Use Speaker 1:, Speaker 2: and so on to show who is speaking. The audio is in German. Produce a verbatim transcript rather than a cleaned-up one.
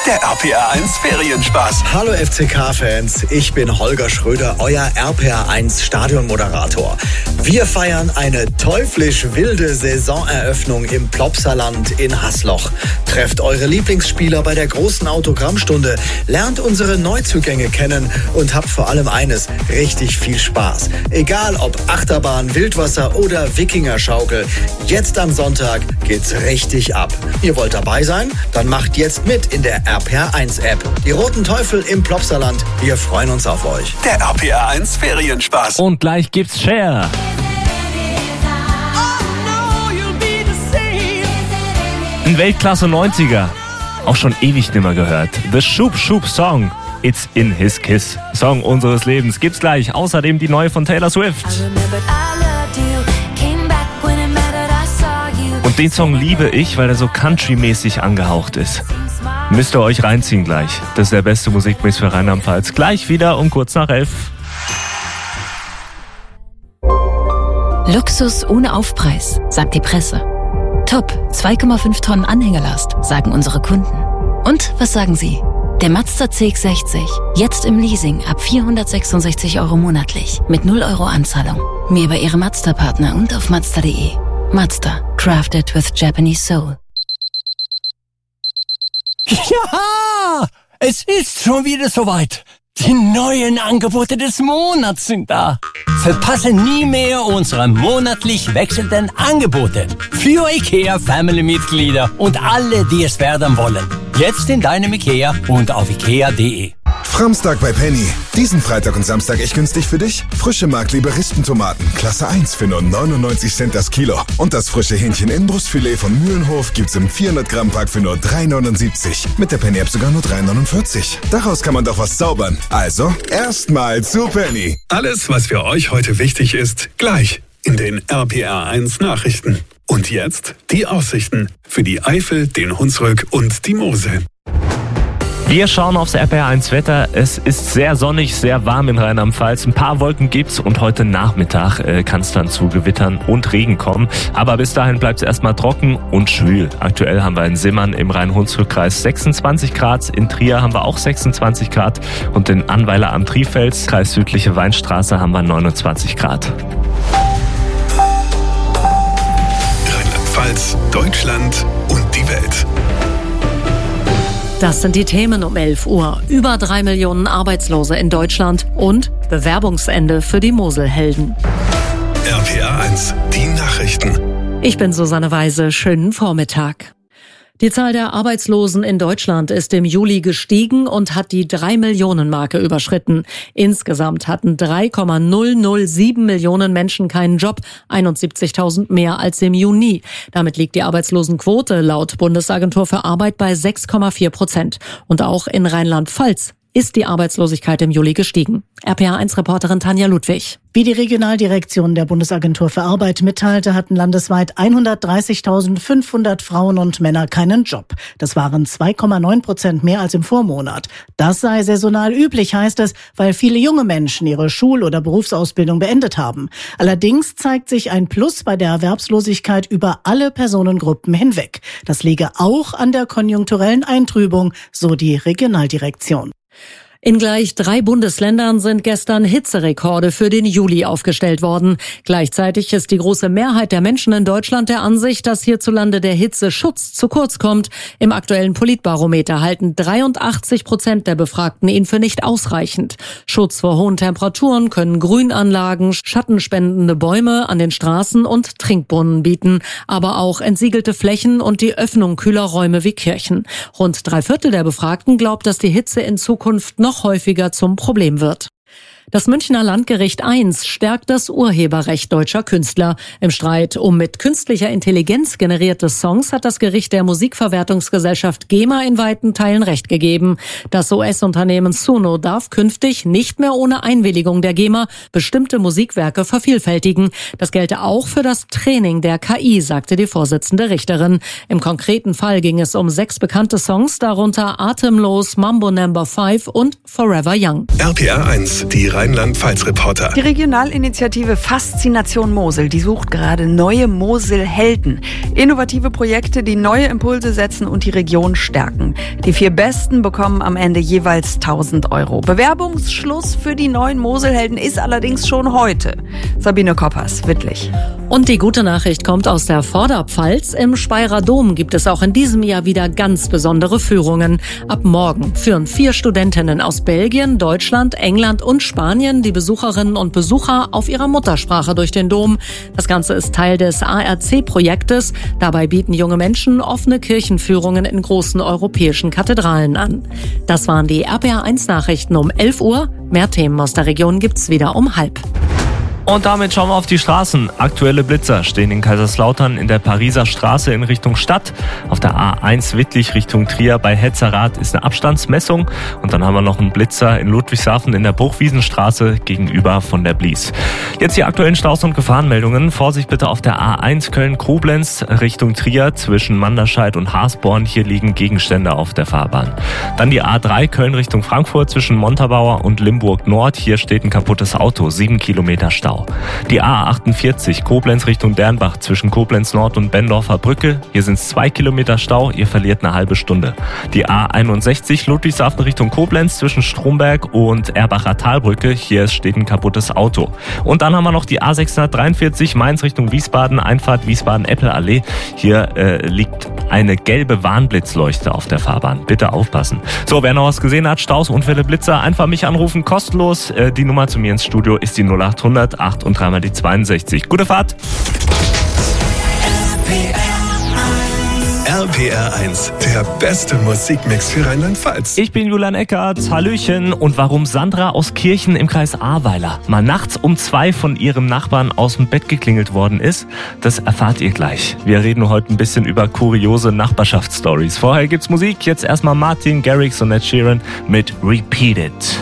Speaker 1: Der R P R eins Ferienspaß.
Speaker 2: Hallo F C K-Fans, ich bin Holger Schröder, euer R P R eins Stadionmoderator. Wir feiern eine teuflisch wilde Saisoneröffnung im Plopsaland in Hasloch. Trefft eure Lieblingsspieler bei der großen Autogrammstunde, lernt unsere Neuzugänge kennen und habt vor allem eines, richtig viel Spaß. Egal ob Achterbahn, Wildwasser oder Wikingerschaukel, jetzt am Sonntag geht's richtig ab. Ihr wollt dabei sein? Dann macht jetzt mit in der R P R eins App. Die Roten Teufel im Plopsaland, wir freuen uns auf euch.
Speaker 1: Der R P R eins Ferienspaß.
Speaker 3: Und gleich gibt's Share. Ein Weltklasse neunziger. Auch schon ewig nimmer gehört. The Shoop Shoop Song. It's in his kiss. Song unseres Lebens gibt's gleich. Außerdem die neue von Taylor Swift. Und den Song liebe ich, weil er so country-mäßig angehaucht ist. Müsst ihr euch reinziehen gleich. Das ist der beste Musikmix für Rheinland-Pfalz. Gleich wieder um kurz nach elf.
Speaker 4: Luxus ohne Aufpreis, sagt die Presse. Top, zwei Komma fünf Tonnen Anhängerlast, sagen unsere Kunden. Und was sagen Sie? Der Mazda C X sechzig, jetzt im Leasing ab vierhundertsechsundsechzig Euro monatlich, mit null Euro Anzahlung. Mehr bei Ihrem Mazda-Partner und auf mazda punkt de. Mazda, crafted with Japanese soul.
Speaker 5: Ja, es ist schon wieder soweit. Die neuen Angebote des Monats sind da. Verpasse nie mehr unsere monatlich wechselnden Angebote für IKEA Family-Mitglieder und alle, die es werden wollen. Jetzt in deinem IKEA und auf ikea punkt de.
Speaker 6: Framstag bei Penny. Diesen Freitag und Samstag echt günstig für dich. Frische Mark-Liberistentomaten, Klasse eins für nur neunundneunzig Cent das Kilo. Und das frische Hähnchen-Inbrustfilet von Mühlenhof gibt's im vierhundert Gramm Pack für nur drei neunundsiebzig. Mit der Penny-App sogar nur drei neunundvierzig. Daraus kann man doch was zaubern. Also, erstmal zu Penny.
Speaker 1: Alles, was für euch heute wichtig ist, gleich in den R P R eins Nachrichten. Und jetzt die Aussichten für die Eifel, den Hunsrück und die Mosel.
Speaker 3: Wir schauen aufs R P R eins Wetter. Es ist sehr sonnig, sehr warm in Rheinland-Pfalz. Ein paar Wolken gibt's und heute Nachmittag äh, kann es dann zu Gewittern und Regen kommen. Aber bis dahin bleibt es erstmal trocken und schwül. Aktuell haben wir in Simmern im Rhein-Hunsrück-Kreis sechsundzwanzig Grad. In Trier haben wir auch sechsundzwanzig Grad. Und in Annweiler am Trifels, Kreis Südliche Weinstraße, haben wir neunundzwanzig Grad.
Speaker 1: Rheinland-Pfalz, Deutschland und die Welt.
Speaker 7: Das sind die Themen um elf Uhr. Über drei Millionen Arbeitslose in Deutschland und Bewerbungsende für die Moselhelden.
Speaker 1: R P R eins, die Nachrichten.
Speaker 7: Ich bin Susanne Weise. Schönen Vormittag. Die Zahl der Arbeitslosen in Deutschland ist im Juli gestiegen und hat die drei Millionen Marke überschritten. Insgesamt hatten drei Komma null null sieben Millionen Menschen keinen Job, einundsiebzigtausend mehr als im Juni. Damit liegt die Arbeitslosenquote laut Bundesagentur für Arbeit bei sechs Komma vier Prozent. Und auch in Rheinland-Pfalz ist die Arbeitslosigkeit im Juli gestiegen. R P R eins Reporterin Tanja Ludwig.
Speaker 8: Wie die Regionaldirektion der Bundesagentur für Arbeit mitteilte, hatten landesweit hundertdreißigtausendfünfhundert Frauen und Männer keinen Job. Das waren zwei Komma neun Prozent mehr als im Vormonat. Das sei saisonal üblich, heißt es, weil viele junge Menschen ihre Schul- oder Berufsausbildung beendet haben. Allerdings zeigt sich ein Plus bei der Erwerbslosigkeit über alle Personengruppen hinweg. Das liege auch an der konjunkturellen Eintrübung, so die Regionaldirektion.
Speaker 7: In gleich drei Bundesländern sind gestern Hitzerekorde für den Juli aufgestellt worden. Gleichzeitig ist die große Mehrheit der Menschen in Deutschland der Ansicht, dass hierzulande der Hitzeschutz zu kurz kommt. Im aktuellen Politbarometer halten dreiundachtzig Prozent der Befragten ihn für nicht ausreichend. Schutz vor hohen Temperaturen können Grünanlagen, schattenspendende Bäume an den Straßen und Trinkbrunnen bieten, aber auch entsiegelte Flächen und die Öffnung kühler Räume wie Kirchen. Rund drei Viertel der Befragten glaubt, dass die Hitze in Zukunft noch häufiger zum Problem wird. Das Münchner Landgericht eins stärkt das Urheberrecht deutscher Künstler. Im Streit um mit künstlicher Intelligenz generierte Songs hat das Gericht der Musikverwertungsgesellschaft GEMA in weiten Teilen Recht gegeben. Das U S-Unternehmen Suno darf künftig nicht mehr ohne Einwilligung der GEMA bestimmte Musikwerke vervielfältigen. Das gelte auch für das Training der K I, sagte die Vorsitzende Richterin. Im konkreten Fall ging es um sechs bekannte Songs, darunter Atemlos, Mambo Number Five und Forever Young.
Speaker 1: R P R eins, die Rheinland-Pfalz-Reporter.
Speaker 9: Die Regionalinitiative Faszination Mosel, die sucht gerade neue Mosel-Helden. Innovative Projekte, die neue Impulse setzen und die Region stärken. Die vier Besten bekommen am Ende jeweils tausend Euro. Bewerbungsschluss für die neuen Mosel-Helden ist allerdings schon heute. Sabine Koppers, Wittlich.
Speaker 7: Und die gute Nachricht kommt aus der Vorderpfalz. Im Speyerer Dom gibt es auch in diesem Jahr wieder ganz besondere Führungen. Ab morgen führen vier Studentinnen aus Belgien, Deutschland, England und Spanien die Besucherinnen und Besucher auf ihrer Muttersprache durch den Dom. Das Ganze ist Teil des A R C-Projektes. Dabei bieten junge Menschen offene Kirchenführungen in großen europäischen Kathedralen an. Das waren die R P R eins Nachrichten um elf Uhr. Mehr Themen aus der Region gibt's wieder um halb.
Speaker 3: Und damit schauen wir auf die Straßen. Aktuelle Blitzer stehen in Kaiserslautern in der Pariser Straße in Richtung Stadt. Auf der A eins Wittlich Richtung Trier bei Hetzerath ist eine Abstandsmessung. Und dann haben wir noch einen Blitzer in Ludwigshafen in der Bruchwiesenstraße gegenüber von der Blies. Jetzt die aktuellen Staus- und Gefahrenmeldungen. Vorsicht bitte auf der A eins Köln-Koblenz Richtung Trier zwischen Manderscheid und Haasborn. Hier liegen Gegenstände auf der Fahrbahn. Dann die A drei Köln Richtung Frankfurt zwischen Montabaur und Limburg Nord. Hier steht ein kaputtes Auto, sieben Kilometer Stau. Die A achtundvierzig Koblenz Richtung Dernbach zwischen Koblenz Nord und Bendorfer Brücke. Hier sind es zwei Kilometer Stau, ihr verliert eine halbe Stunde. Die A einundsechzig Ludwigshafen Richtung Koblenz zwischen Stromberg und Erbacher Talbrücke. Hier steht ein kaputtes Auto. Und dann haben wir noch die A sechshundertdreiundvierzig Mainz Richtung Wiesbaden, Einfahrt Wiesbaden-Eppel-Allee. Hier äh, liegt eine gelbe Warnblitzleuchte auf der Fahrbahn. Bitte aufpassen. So, wer noch was gesehen hat, Staus, Unfälle, Blitzer, einfach mich anrufen, kostenlos. Äh, die Nummer zu mir ins Studio ist die null achthundert acht und dreimal die zweiundsechzig. Gute Fahrt!
Speaker 1: R P R eins, der beste Musikmix für Rheinland-Pfalz.
Speaker 3: Ich bin Julian Eckert, Hallöchen. Und warum Sandra aus Kirchen im Kreis Ahrweiler mal nachts um zwei von ihrem Nachbarn aus dem Bett geklingelt worden ist, das erfahrt ihr gleich. Wir reden heute ein bisschen über kuriose Nachbarschaftsstories. Vorher gibt's Musik, jetzt erstmal Martin Garrix und Ed Sheeran mit Repeat It.